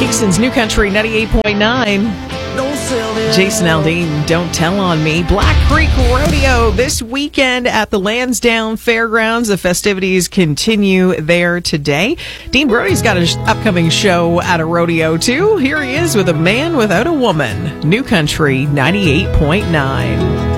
Kingston's New Country 98.9. Jason Aldean, Don't Tell on Me. Black Creek Rodeo this weekend at the Lansdowne Fairgrounds. The festivities continue there today. Dean Brody's got an upcoming show at a rodeo, too. Here he is with A Man Without a Woman. New Country 98.9.